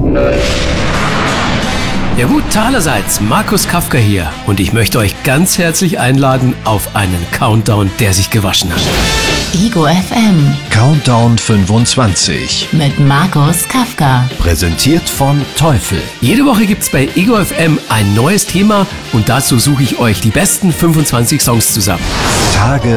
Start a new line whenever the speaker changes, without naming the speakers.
Ja gut, allerseits, Markus Kafka hier und ich möchte euch ganz herzlich einladen auf einen Countdown, der sich gewaschen hat.
Ego FM
Countdown 25
mit Markus Kafka.
präsentiert von Teufel.
Jede Woche gibt's bei Ego FM ein neues Thema und dazu suche ich euch die besten 25 Songs zusammen.
Tage